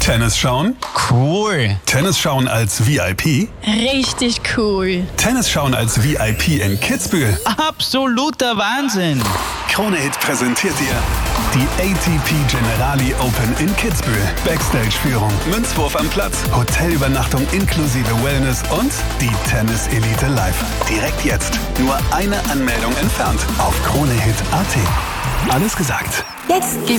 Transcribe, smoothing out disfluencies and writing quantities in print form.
Tennis schauen? Cool. Tennis schauen als VIP? Richtig cool. Tennis schauen als VIP in Kitzbühel? Absoluter Wahnsinn. Krone Hit präsentiert dir die ATP Generali Open in Kitzbühel. Backstage-Führung, Münzwurf am Platz, Hotelübernachtung inklusive Wellness und die Tennis-Elite live. Direkt jetzt. Nur eine Anmeldung entfernt auf kronehit.at. Alles gesagt. Jetzt gibt's